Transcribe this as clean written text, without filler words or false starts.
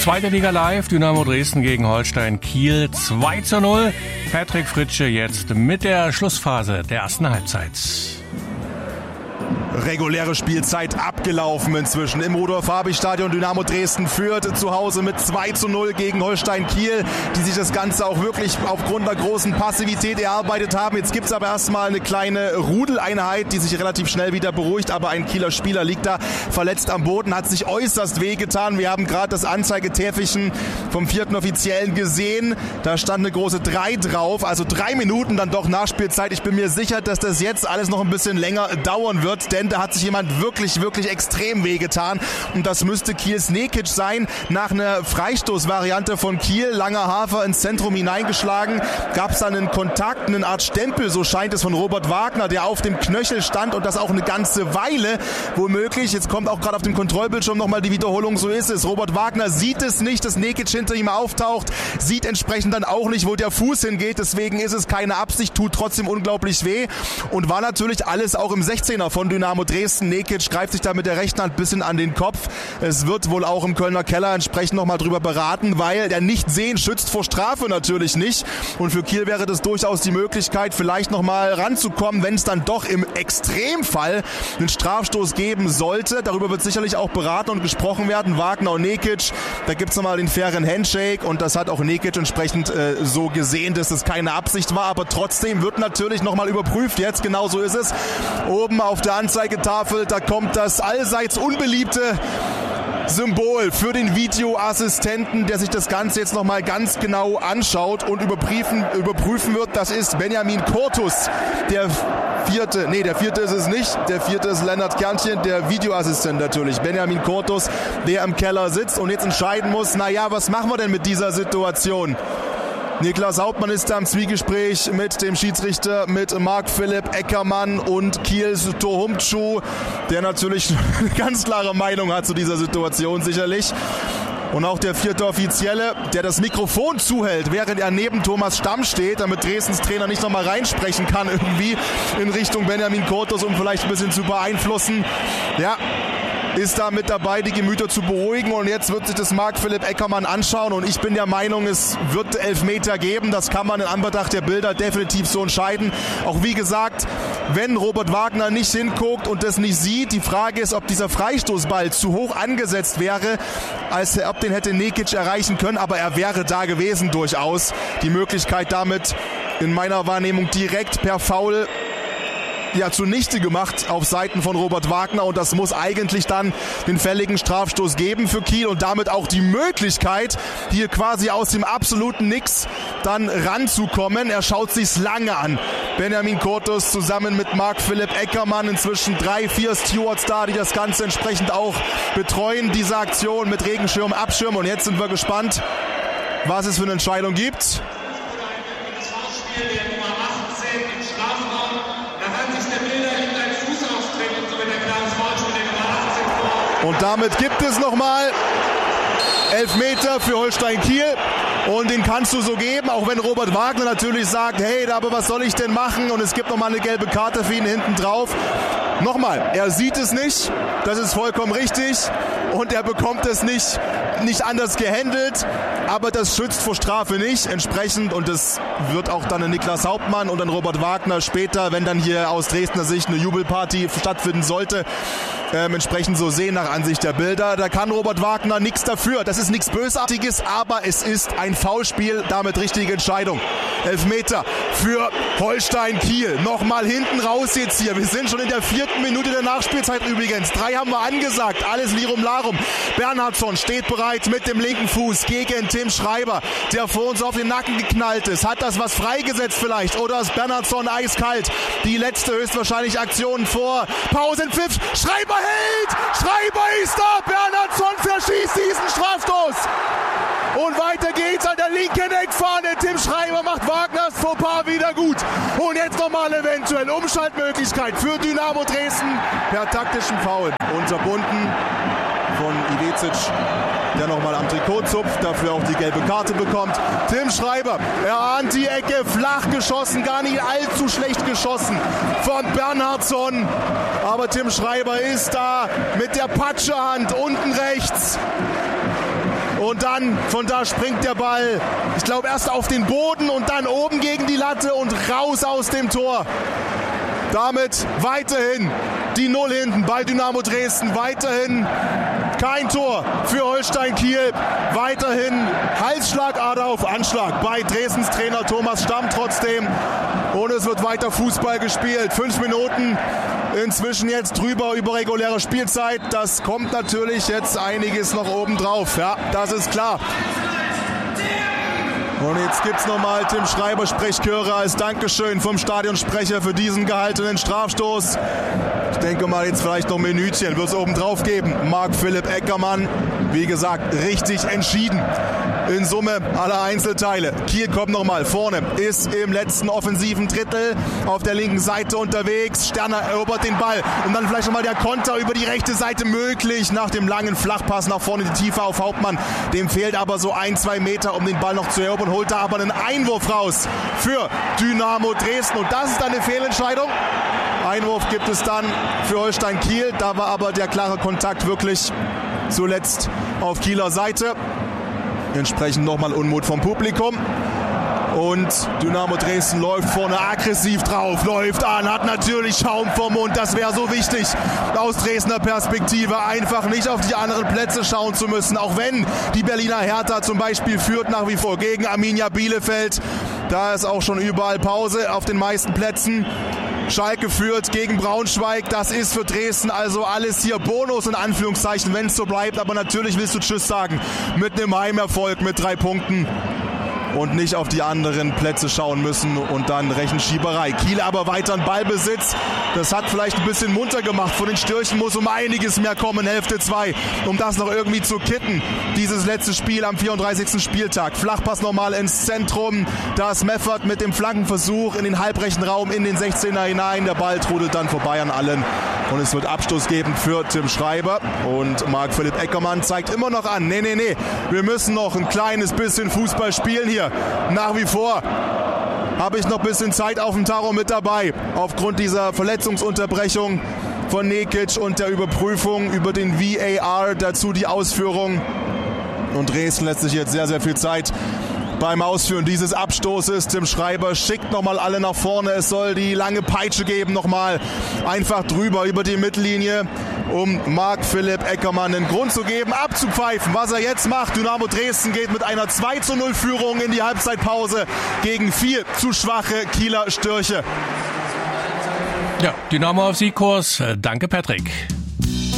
Zweite Liga live, Dynamo Dresden gegen Holstein Kiel 2:0. Patrick Fritsche jetzt mit der Schlussphase der ersten Halbzeit. Reguläre Spielzeit abgelaufen inzwischen im Rudolf-Habich-Stadion. Dynamo Dresden führt zu Hause mit 2:0 gegen Holstein Kiel, die sich das Ganze auch wirklich aufgrund der großen Passivität erarbeitet haben. Jetzt gibt es aber erstmal eine kleine Rudeleinheit, die sich relativ schnell wieder beruhigt, aber ein Kieler Spieler liegt da verletzt am Boden, hat sich äußerst wehgetan. Wir haben gerade das Anzeigetäfelchen vom 4. Offiziellen gesehen. Da stand eine große 3 drauf, also 3 Minuten dann doch Nachspielzeit. Ich bin mir sicher, dass das jetzt alles noch ein bisschen länger dauern wird, denn da hat sich jemand wirklich extrem wehgetan. Und das müsste Kiels Nekic sein. Nach einer Freistoßvariante von Kiel, Langer Hafer ins Zentrum hineingeschlagen, gab es dann einen Kontakt, eine Art Stempel, so scheint es, von Robert Wagner, der auf dem Knöchel stand und das auch eine ganze Weile womöglich. Jetzt kommt auch gerade auf dem Kontrollbildschirm nochmal die Wiederholung, so ist es. Robert Wagner sieht es nicht, dass Nekic hinter ihm auftaucht, sieht entsprechend dann auch nicht, wo der Fuß hingeht. Deswegen ist es keine Absicht, tut trotzdem unglaublich weh und war natürlich alles auch im 16er von Dynamo Dresden. Nekic greift sich da mit der rechten Hand ein bisschen an den Kopf. Es wird wohl auch im Kölner Keller entsprechend nochmal drüber beraten, weil der Nichtsehen schützt vor Strafe natürlich nicht. Und für Kiel wäre das durchaus die Möglichkeit, vielleicht nochmal ranzukommen, wenn es dann doch im Extremfall einen Strafstoß geben sollte. Darüber wird sicherlich auch beraten und gesprochen werden. Wagner und Nekic, da gibt es nochmal den fairen Handshake und das hat auch Nekic entsprechend so gesehen, dass es keine Absicht war. Aber trotzdem wird natürlich nochmal überprüft jetzt. Genau so ist es. Oben auf der Anzeigetafel, da kommt das allseits unbeliebte Symbol für den Videoassistenten, der sich das Ganze jetzt nochmal ganz genau anschaut und überprüfen wird. Das ist Benjamin Kortus, der vierte ist es nicht. Der vierte ist Lennart Kernchen, der Videoassistent natürlich. Benjamin Kortus, der im Keller sitzt und jetzt entscheiden muss, naja, was machen wir denn mit dieser Situation? Niklas Hauptmann ist da im Zwiegespräch mit dem Schiedsrichter, mit Marc-Philipp Eckermann und Kiels Tohumtschu, der natürlich eine ganz klare Meinung hat zu dieser Situation sicherlich. Und auch der 4. Offizielle, der das Mikrofon zuhält, während er neben Thomas Stamm steht, damit Dresdens Trainer nicht nochmal reinsprechen kann irgendwie in Richtung Benjamin Kortus, um vielleicht ein bisschen zu beeinflussen. Ja, ist da mit dabei, die Gemüter zu beruhigen und jetzt wird sich das Marc-Philipp Eckermann anschauen und ich bin der Meinung, es wird Elfmeter geben, das kann man in Anbetracht der Bilder definitiv so entscheiden. Auch wie gesagt, wenn Robert Wagner nicht hinguckt und das nicht sieht, die Frage ist, ob dieser Freistoßball zu hoch angesetzt wäre, als ob den hätte Nekic erreichen können, aber er wäre da gewesen durchaus. Die Möglichkeit damit in meiner Wahrnehmung direkt per Foul zunichte gemacht auf Seiten von Robert Wagner und das muss eigentlich dann den fälligen Strafstoß geben für Kiel und damit auch die Möglichkeit, hier quasi aus dem absoluten Nix dann ranzukommen. Er schaut sich's lange an. Benjamin Kortus zusammen mit Marc-Philipp Eckermann, inzwischen 3-4 Stewards da, die das Ganze entsprechend auch betreuen, diese Aktion mit Regenschirm, Abschirm und jetzt sind wir gespannt, was es für eine Entscheidung gibt. Und damit gibt es nochmal Elfmeter für Holstein Kiel und den kannst du so geben, auch wenn Robert Wagner natürlich sagt, hey, aber was soll ich denn machen und es gibt nochmal eine gelbe Karte für ihn hinten drauf. Nochmal, er sieht es nicht, das ist vollkommen richtig und er bekommt es nicht anders gehandelt, aber das schützt vor Strafe nicht entsprechend und das wird auch dann Niklas Hauptmann und dann Robert Wagner später, wenn dann hier aus Dresdner Sicht eine Jubelparty stattfinden sollte, entsprechend so sehen nach Ansicht der Bilder. Da kann Robert Wagner nichts dafür. Das ist nichts Bösartiges, aber es ist ein Foulspiel, damit richtige Entscheidung. Elfmeter für Holstein Kiel. Nochmal hinten raus jetzt hier. Wir sind schon in der 4. Minute der Nachspielzeit übrigens. 3 haben wir angesagt. Alles Lirum Larum. Bernhardsson steht bereit mit dem linken Fuß gegen Tim Schreiber, der vor uns auf den Nacken geknallt ist. Hat das was freigesetzt vielleicht? Oder ist Bernhardsson eiskalt? Die letzte höchstwahrscheinlich Aktion vor Pausenpfiff. Schreiber hält! Schreiber ist da! Bernhardsson verschießt diesen Strafstoß! Und weiter geht's an der linken Eckfahne. Tim Schreiber macht Wagners Fauxpas wieder gut. Und jetzt nochmal eventuell Umschaltmöglichkeit für Dynamo Dresden per taktischen Foul. Unterbunden von Ivecic, der nochmal am Trikot zupft, dafür auch die gelbe Karte bekommt. Tim Schreiber, er ahnt die Ecke, flach geschossen, gar nicht allzu schlecht geschossen von Bernhardsson. Aber Tim Schreiber ist da mit der Patschehand unten rechts. Und dann, von da springt der Ball, ich glaube erst auf den Boden und dann oben gegen die Latte und raus aus dem Tor. Damit weiterhin die 0 hinten bei Dynamo Dresden. Weiterhin kein Tor für Holstein Kiel. Weiterhin Halsschlagader auf Anschlag bei Dresdens Trainer Thomas Stamm trotzdem. Und es wird weiter Fußball gespielt. 5 Minuten inzwischen jetzt drüber über reguläre Spielzeit. Das kommt natürlich jetzt einiges noch oben drauf. Ja, das ist klar. Und jetzt gibt's nochmal Tim Schreiber Sprechchöre als Dankeschön vom Stadionsprecher für diesen gehaltenen Strafstoß. Ich denke mal jetzt vielleicht noch ein Minütchen wird es oben drauf geben. Marc-Philipp Eckermann, wie gesagt, richtig entschieden. In Summe alle Einzelteile. Kiel kommt nochmal vorne, ist im letzten offensiven Drittel auf der linken Seite unterwegs. Sterner erobert den Ball und dann vielleicht nochmal der Konter über die rechte Seite möglich nach dem langen Flachpass nach vorne die Tiefe auf Hauptmann. Dem fehlt aber so 1-2 Meter, um den Ball noch zu erobern, holt da aber einen Einwurf raus für Dynamo Dresden und das ist dann eine Fehlentscheidung. Einwurf gibt es dann für Holstein Kiel, da war aber der klare Kontakt wirklich zuletzt auf Kieler Seite. Entsprechend nochmal Unmut vom Publikum. Und Dynamo Dresden läuft vorne aggressiv drauf, läuft an, hat natürlich Schaum vom Mund. Das wäre so wichtig aus Dresdner Perspektive, einfach nicht auf die anderen Plätze schauen zu müssen. Auch wenn die Berliner Hertha zum Beispiel führt nach wie vor gegen Arminia Bielefeld. Da ist auch schon überall Pause auf den meisten Plätzen. Schalke führt gegen Braunschweig. Das ist für Dresden also alles hier Bonus in Anführungszeichen, wenn es so bleibt. Aber natürlich willst du Tschüss sagen mit einem Heimerfolg mit 3 Punkten. Und nicht auf die anderen Plätze schauen müssen und dann Rechenschieberei. Kiel aber weiter in Ballbesitz. Das hat vielleicht ein bisschen munter gemacht. Von den Störchen muss um einiges mehr kommen, Hälfte 2, um das noch irgendwie zu kitten. Dieses letzte Spiel am 34. Spieltag. Flachpass nochmal ins Zentrum. Da ist Meffert mit dem Flankenversuch in den halbrechten Raum, in den 16er hinein. Der Ball trudelt dann vorbei an allen. Und es wird Abstoß geben für Tim Schreiber. Und Marc-Philipp Eckermann zeigt immer noch an, nee, wir müssen noch ein kleines bisschen Fußball spielen hier. Nach wie vor habe ich noch ein bisschen Zeit auf dem Tacho mit dabei. Aufgrund dieser Verletzungsunterbrechung von Nekic und der Überprüfung über den VAR, dazu die Ausführung. Und Dresden lässt sich jetzt sehr, sehr viel Zeit beim Ausführen dieses Abstoßes. Tim Schreiber schickt nochmal alle nach vorne. Es soll die lange Peitsche geben nochmal. Einfach drüber über die Mittellinie, um Marc-Philipp Eckermann einen Grund zu geben, abzupfeifen, was er jetzt macht. Dynamo Dresden geht mit einer 2:0 Führung in die Halbzeitpause gegen 4 zu schwache Kieler Störche. Ja, Dynamo auf Siegkurs. Danke, Patrick.